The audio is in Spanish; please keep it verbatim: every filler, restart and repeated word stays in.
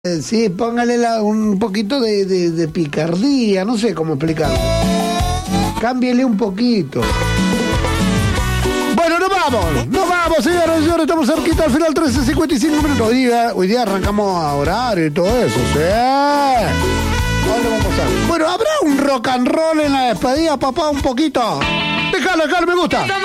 Eh, sí, póngale la, un poquito de, de, de picardía, no sé cómo explicarlo. Cámbiele un poquito. Bueno, nos vamos, nos vamos, señoras y señores, estamos cerquita al final, trece cincuenta y cinco minutos. Hoy día, hoy día arrancamos a orar y todo eso, ¿sí? Ahora vamos a... Bueno, ¿habrá un rock and roll en la despedida, papá, un poquito? Déjalo, déjalo, me gusta.